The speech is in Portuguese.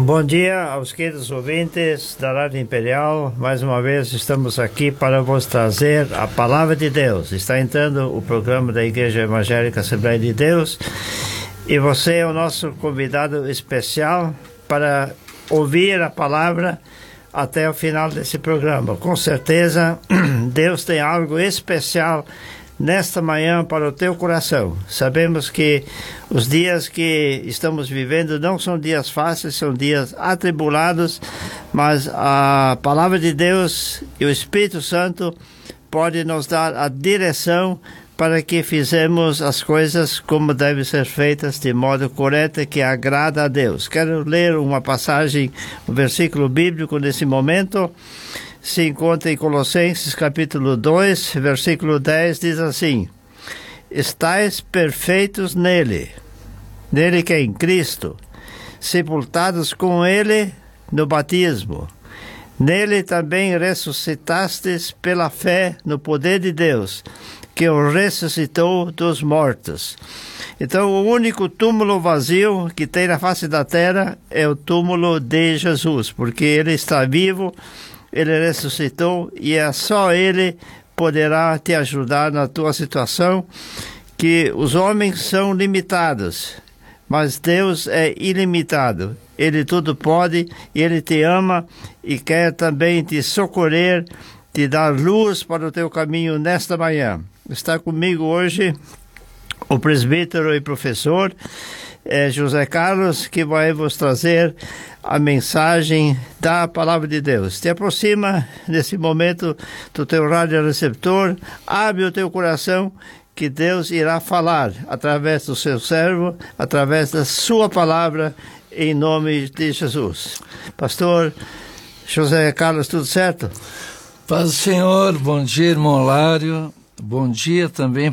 Bom dia aos queridos ouvintes da Rádio Imperial. Mais uma vez estamos aqui para vos trazer a Palavra de Deus. Está entrando o programa da Igreja Evangélica Assembleia de Deus e você é o nosso convidado especial para ouvir a Palavra até o final desse programa. Com certeza Deus tem algo especial nesta manhã para o teu coração. Sabemos que os dias que estamos vivendo não são dias fáceis, são dias atribulados, mas a Palavra de Deus e o Espírito Santo podem nos dar a direção para que fizemos as coisas como devem ser feitas, de modo correto, que agrada a Deus. Quero ler uma passagem, um versículo bíblico nesse momento. Se encontra em Colossenses capítulo 2, versículo 10, diz assim: estais perfeitos nele que é em Cristo, sepultados com ele no batismo. Nele também ressuscitastes pela fé no poder de Deus, que o ressuscitou dos mortos. Então, o único túmulo vazio que tem na face da terra é o túmulo de Jesus, porque ele está vivo, ele ressuscitou e é só ele poderá te ajudar na tua situação, que os homens são limitados, mas Deus é ilimitado. Ele tudo pode, ele te ama e quer também te socorrer, te dar luz para o teu caminho nesta manhã. Está comigo hoje o presbítero e professor José Carlos, que vai vos trazer a mensagem da Palavra de Deus. Te aproxima nesse momento do teu radioreceptor, abre o teu coração, que Deus irá falar através do seu servo, através da sua palavra, em nome de Jesus. Pastor José Carlos, tudo certo? Paz do Senhor, bom dia, irmão Lário. Bom dia também